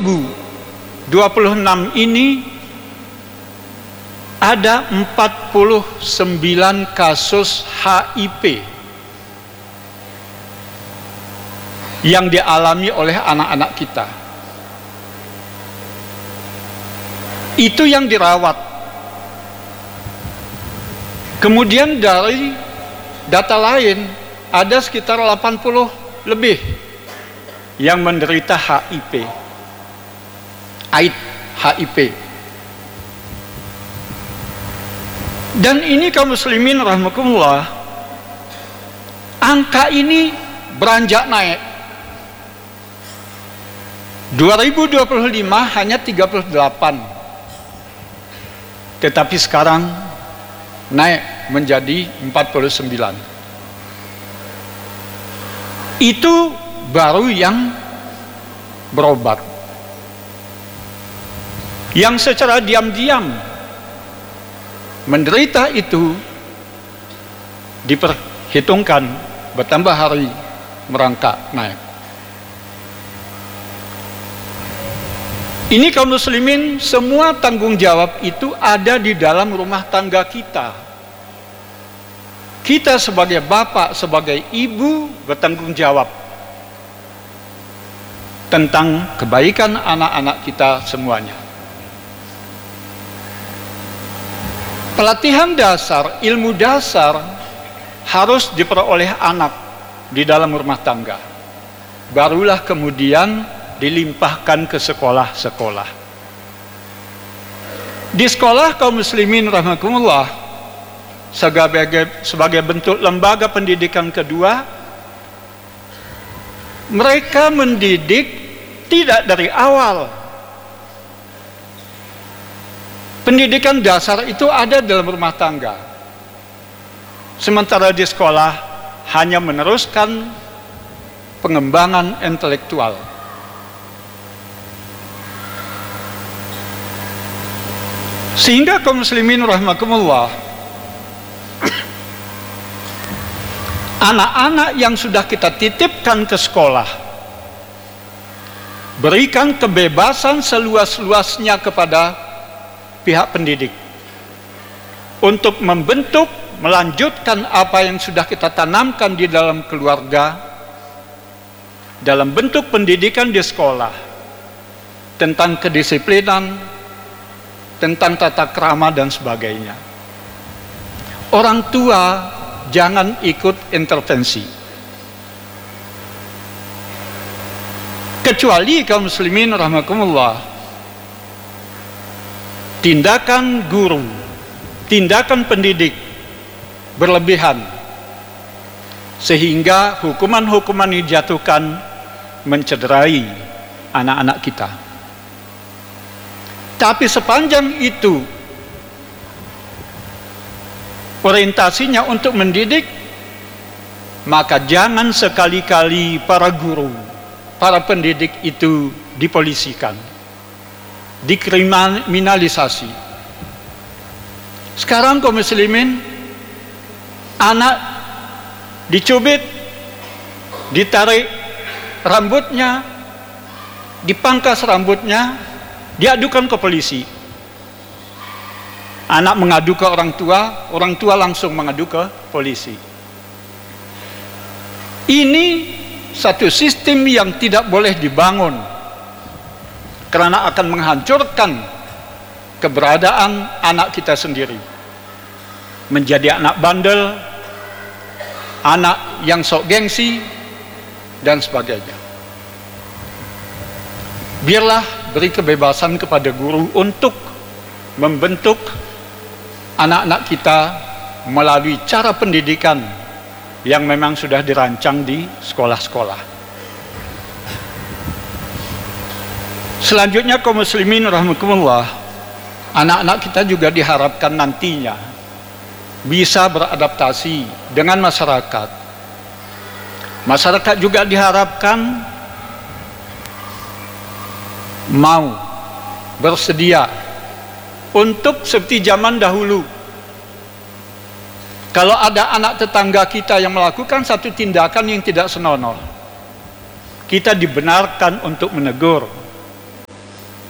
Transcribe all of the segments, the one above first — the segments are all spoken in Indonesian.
2026 ini ada 49 kasus HIP yang dialami oleh anak-anak kita. Itu yang dirawat. Kemudian dari data lain ada sekitar 80 lebih yang menderita HIV. HIV. Dan ini kaum muslimin rahimakumullah, angka ini beranjak naik. 2025 hanya 38, tetapi sekarang naik menjadi 49. Itu baru yang berobat. Yang secara diam-diam menderita itu diperhitungkan bertambah hari merangkak naik. Ini kaum muslimin, semua tanggung jawab itu ada di dalam rumah tangga kita. Kita sebagai bapak, sebagai ibu bertanggung jawab tentang kebaikan anak-anak kita semuanya. Pelatihan dasar, ilmu dasar harus diperoleh anak di dalam rumah tangga. Barulah kemudian dilimpahkan ke sekolah-sekolah. Di sekolah kaum muslimin rahimakumullah, sebagai bentuk lembaga pendidikan kedua, mereka mendidik tidak dari awal. Pendidikan dasar itu ada dalam rumah tangga, sementara di sekolah hanya meneruskan pengembangan intelektual. Sehingga kaum muslimin rahimakumullah, anak-anak yang sudah kita titipkan ke sekolah, berikan kebebasan seluas-luasnya kepada pihak pendidik untuk membentuk, melanjutkan apa yang sudah kita tanamkan di dalam keluarga dalam bentuk pendidikan di sekolah, tentang kedisiplinan, tentang tata krama dan sebagainya. Orang tua jangan ikut intervensi. Kecuali kaum muslimin rahimakumullah, tindakan guru, tindakan pendidik berlebihan sehingga hukuman-hukuman yang dijatuhkan mencederai anak-anak kita. Tapi sepanjang itu orientasinya untuk mendidik, maka jangan sekali-kali para guru, para pendidik itu dipolisikan, dikriminalisasi. Sekarang kaum muslimin, anak dicubit, ditarik rambutnya, dipangkas rambutnya, diadukan ke polisi. Anak mengadu ke orang tua langsung mengadu ke polisi. Ini satu sistem yang tidak boleh dibangun, karena akan menghancurkan keberadaan anak kita sendiri. Menjadi anak bandel, anak yang sok gengsi, dan sebagainya. Biarlah beri kebebasan kepada guru untuk membentuk anak-anak kita melalui cara pendidikan yang memang sudah dirancang di sekolah-sekolah. Selanjutnya kaum muslimin rahimakumullah, anak-anak kita juga diharapkan nantinya bisa beradaptasi dengan masyarakat. Masyarakat juga diharapkan mau bersedia untuk seperti zaman dahulu. Kalau ada anak tetangga kita yang melakukan satu tindakan yang tidak senonoh, kita dibenarkan untuk menegur,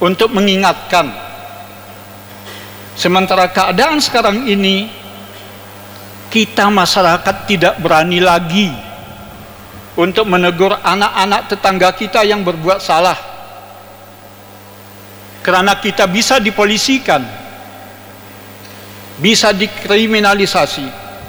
untuk mengingatkan. Sementara keadaan sekarang ini, kita masyarakat tidak berani lagi untuk menegur anak-anak tetangga kita yang berbuat salah, karena kita bisa dipolisikan, bisa dikriminalisasi.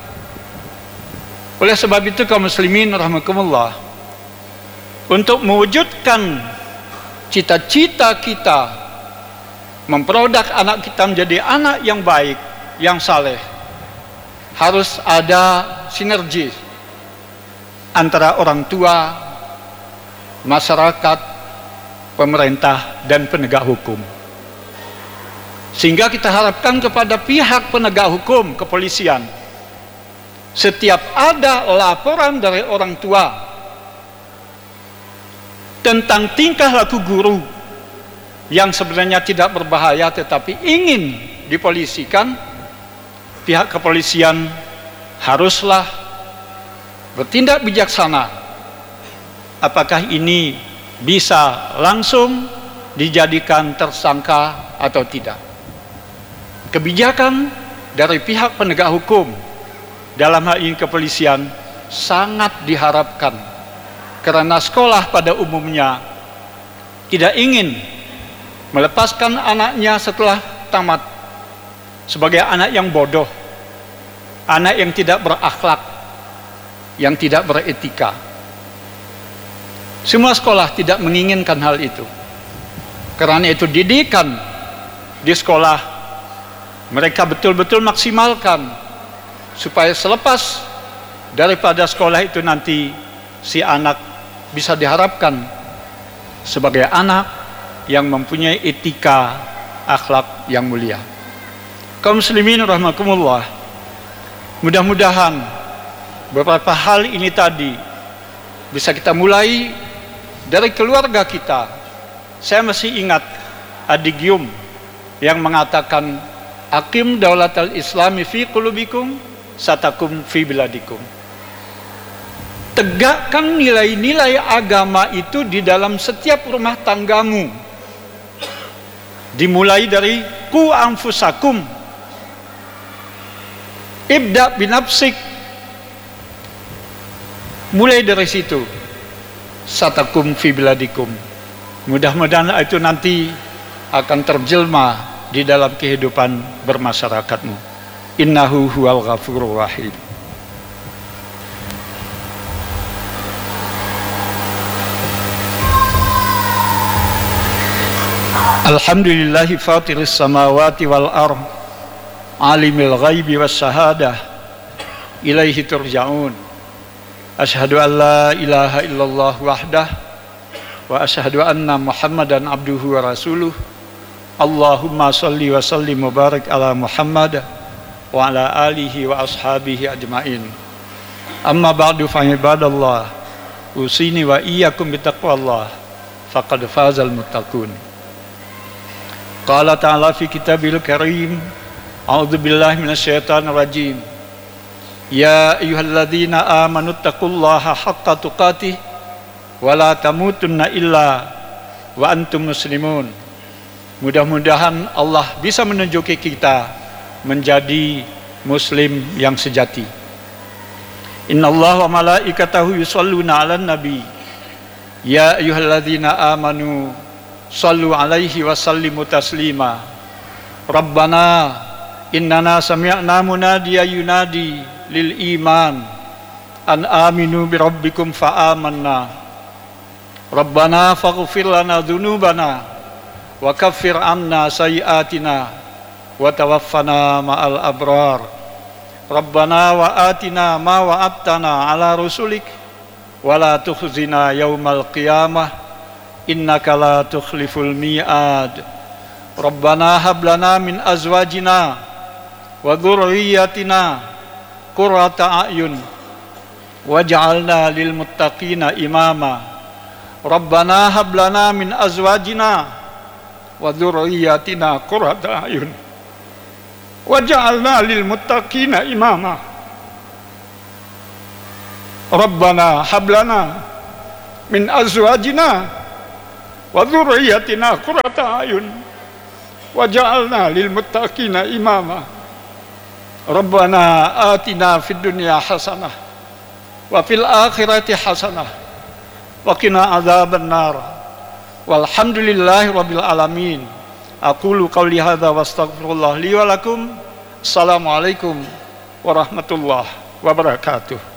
Oleh sebab itu kaum muslimin rahimakumullah, untuk mewujudkan cita-cita kita memprodak anak kita menjadi anak yang baik, yang saleh, harus ada sinergi antara orang tua, masyarakat, pemerintah, dan penegak hukum. Sehingga kita harapkan kepada pihak penegak hukum, kepolisian, setiap ada laporan dari orang tua tentang tingkah laku guru yang sebenarnya tidak berbahaya tetapi ingin dipolisikan, pihak kepolisian haruslah bertindak bijaksana. Apakah ini bisa langsung dijadikan tersangka atau tidak? Kebijakan dari pihak penegak hukum, dalam hal ini kepolisian, sangat diharapkan, karena sekolah pada umumnya tidak ingin melepaskan anaknya setelah tamat sebagai anak yang bodoh, anak yang tidak berakhlak, yang tidak beretika. Semua sekolah tidak menginginkan hal itu. Karena itu didikan di sekolah mereka betul-betul maksimalkan, supaya selepas daripada sekolah itu nanti si anak bisa diharapkan sebagai anak yang mempunyai etika, akhlak yang mulia. Kaum muslimin rahimakumullah, mudah-mudahan beberapa hal ini tadi bisa kita mulai dari keluarga kita. Saya masih ingat adigium yang mengatakan, Aqim daulatal islami fi qulubikum satakum fi biladikum. Tegakkan nilai-nilai agama itu di dalam setiap rumah tanggamu. Dimulai dari ku anfusakum, ibda binafsik. Mulai dari situ, satakum fi biladikum. Mudah-mudahan itu nanti akan terjelma di dalam kehidupan bermasyarakatmu. Innahu huwal ghafurur rahim. Alhamdulillahi fatiris samawati wal ardh, alimil ghaibi was syahadah, ilaihi turja'un. Asyhadu an la ilaha illallah wahdah wa asyhadu anna Muhammadan abduhu wa rasuluh. Allahumma salli wa sallim wa barik ala Muhammad wa ala alihi wa ashabihi ajma'in. Amma ba'du fa ibadallah, usini wa iyyakum bitaqwallah, faqad fazal muttaqun. Qala ta'ala fi kitabil karim, a'udzu billahi minasyaitonir rajim. Ya ayyuhalladzina amanu taqullaha haqqa tuqatih wa la tamutunna illa wa antum muslimun. Mudah-mudahan Allah bisa menunjuki kita menjadi muslim yang sejati. Innallaha wa malaikatahu yusholluna 'alan nabi. Ya ayyuhalladzina amanu shallu 'alaihi wa sallimu taslima. Rabbana innana sami'na munadiyan yunadi lil iman an aminu bi rabbikum fa amanna. Rabbana faghfir lana dzunubana wa kaffir anna sayyi'atina wa tawaffana ma'al abrar. Rabbana wa atina ma wa'adtana ala rusulik wa la tukhzina yaumal qiyamah innaka la tukhliful mi'ad. Rabbana hab lana min azwajina wa dhurriyyatina qurrata a'yun waj'alna lil muttaqina imama. Rabbana hab lana min azwajina wa dzurriyyatina qurrata a'yun waj'alna lil muttaqina imama. Rabbana hab lana min azwajina wa dzurriyyatina qurrata a'yun waj'alna lil muttaqina imama. Rabbana atina fid dunya hasanah wa fil akhirati hasanah wa qina adzabannar. Walhamdulillahi rabbil alamin. Aqulu qawli hadza wastaghfirullah li wa lakum. Assalamualaikum warahmatullahi wabarakatuh.